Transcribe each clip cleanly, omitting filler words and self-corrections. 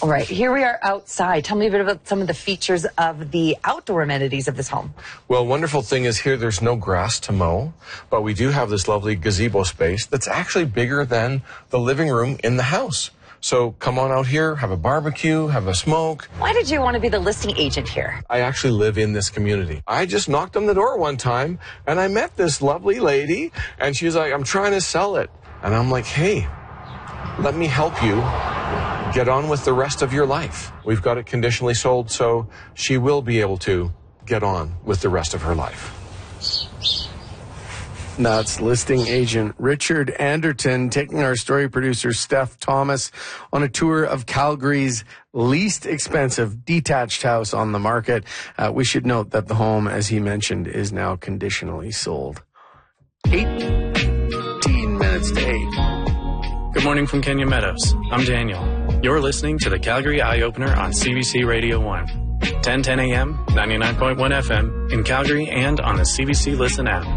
All right, here we are outside. Tell me a bit about some of the features of the outdoor amenities of this home. Well, wonderful thing is here there's no grass to mow, but we do have this lovely gazebo space that's actually bigger than the living room in the house. So come on out here, have a barbecue, have a smoke. Why did you want to be the listing agent here? I actually live in this community. I just knocked on the door one time and I met this lovely lady and she's like, I'm trying to sell it. And I'm like, hey, let me help you get on with the rest of your life. We've got it conditionally sold, so she will be able to get on with the rest of her life. That's listing agent Richard Anderton taking our story producer Steph Thomas on a tour of Calgary's least expensive detached house on the market. We should note that the home, as he mentioned, is now conditionally sold. 18 minutes to 8. Good morning from Kenya Meadows. I'm Daniel. You're listening to the Calgary Eye Opener on CBC Radio 1. 1010 a.m., 99.1 FM in Calgary and on the CBC Listen app.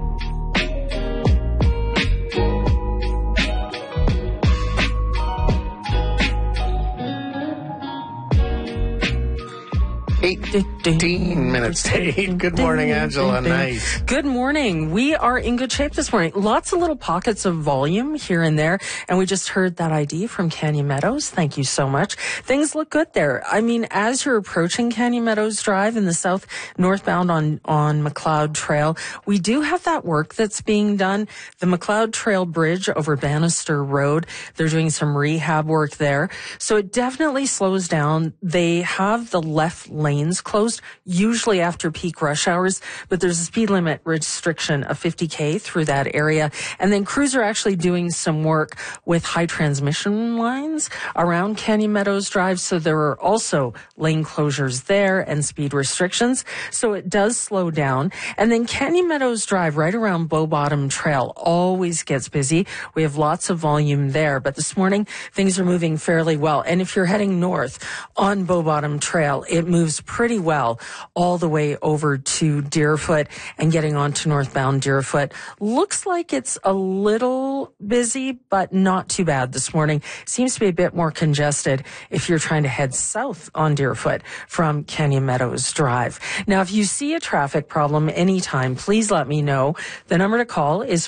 18 minutes to 8. Good morning, Angela. Nice. Good morning. We are in good shape this morning. Lots of little pockets of volume here and there. And we just heard that ID from Canyon Meadows. Thank you so much. Things look good there. I mean, as you're approaching Canyon Meadows Drive in the south, northbound on McLeod Trail, we do have that work that's being done. The McLeod Trail Bridge over Bannister Road, they're doing some rehab work there. So it definitely slows down. They have the left lanes closed, usually after peak rush hours, but there's a speed limit restriction of 50K through that area. And then crews are actually doing some work with high transmission lines around Canyon Meadows Drive, so there are also lane closures there and speed restrictions. So it does slow down. And then Canyon Meadows Drive right around Bow Bottom Trail always gets busy. We have lots of volume there, but this morning things are moving fairly well. And if you're heading north on Bow Bottom Trail, it moves pretty well all the way over to Deerfoot and getting on to northbound Deerfoot. Looks like it's a little busy, but not too bad this morning. Seems to be a bit more congested if you're trying to head south on Deerfoot from Canyon Meadows Drive. Now, if you see a traffic problem anytime, please let me know. The number to call is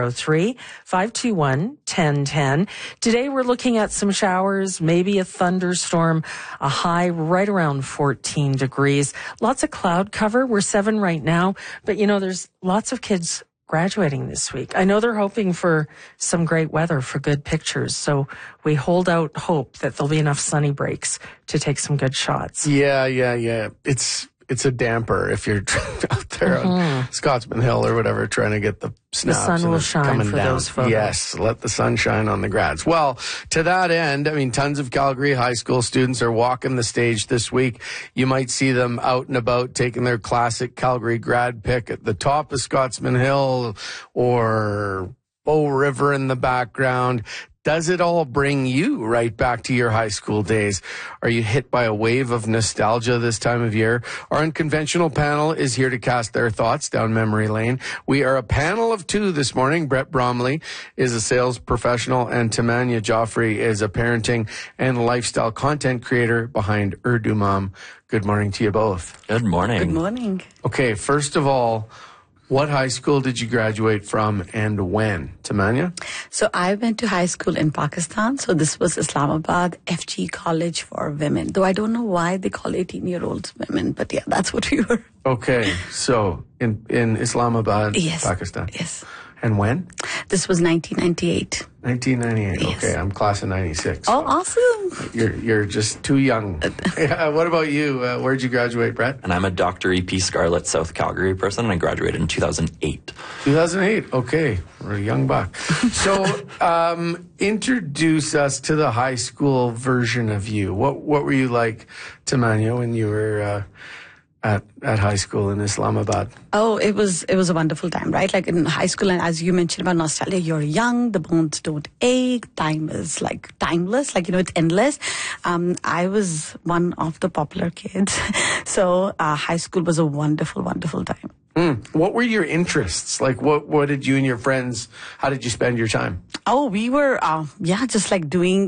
403-521-1010. Today, we're looking at some showers, maybe a thunderstorm, a high right around 14 degrees. Lots of cloud cover. We're 7 right now, but there's lots of kids graduating this week. I know they're hoping for some great weather for good pictures, so we hold out hope that there'll be enough sunny breaks to take some good shots. Yeah. It's a damper if you're out there on Scotsman Hill or whatever trying to get the snaps. The sun will shine for those photos. Yes, let the sun shine on the grads. Well, to that end, tons of Calgary high school students are walking the stage this week. You might see them out and about taking their classic Calgary grad pick at the top of Scotsman Hill or Bow River in the background. Does it all bring you right back to your high school days? Are you hit by a wave of nostalgia this time of year? Our unconventional panel is here to cast their thoughts down memory lane. We are a panel of 2 this morning. Brett Bromley is a sales professional and Tamanya Joffrey is a parenting and lifestyle content creator behind Urdu Mom. Good morning to you both. Good morning. Good morning. Okay, first of all, what high school did you graduate from and when? Tamanya? So I went to high school in Pakistan. So this was Islamabad FG College for Women. Though I don't know why they call 18-year-olds women, but yeah, that's what we were. Okay, so in Islamabad, yes. Pakistan. Yes. And when? This was 1998. 1998. Yes. Okay, I'm class of 96. Oh, awesome. You're just too young. What about you? Where'd you graduate, Brett? And I'm a Dr. E.P. Scarlett, South Calgary person, and I graduated in 2008. 2008. Okay, we're a young buck. So, introduce us to the high school version of you. What were you like, Tamanya, when you were at high school in Islamabad? Oh, it was a wonderful time, right? Like in high school, and as you mentioned about nostalgia, you're young, the bones don't ache, time is like timeless, it's endless. I was one of the popular kids. So high school was a wonderful, wonderful time. What were your interests? Like, what did you and your friends, how did you spend your time? Oh, we were, just like doing